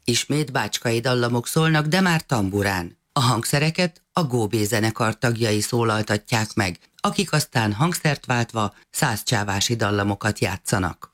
Ismét bácskai dallamok szólnak, de már tamburán. A hangszereket a Góbé zenekar tagjai szólaltatják meg, akik aztán hangszert váltva százcsávási dallamokat játszanak.